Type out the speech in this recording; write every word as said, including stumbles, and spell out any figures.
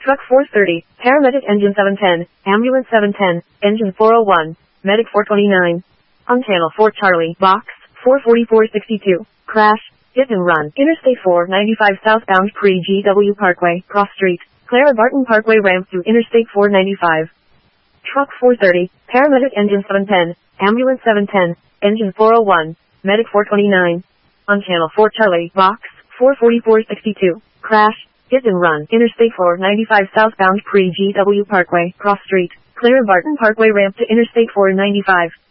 Truck four thirty, Paramedic Engine seven ten, Ambulance seven ten, Engine four oh one, Medic four twenty-nine. On Channel four Charlie, Box, four forty-four sixty-two, Crash, Hit and Run, Interstate four ninety-five southbound Pre-G W Parkway, Cross Street, Clara Barton Parkway ramp to Interstate four ninety-five. Truck four thirty, Paramedic Engine seven ten, Ambulance seven ten, Engine four oh one, Medic four twenty-nine. On Channel four Charlie, Box, four forty-four sixty-two, Crash, Hit and Run, Interstate four ninety-five southbound Pre-G W Parkway, Cross Street, Clara Barton Parkway ramp to Interstate four ninety-five.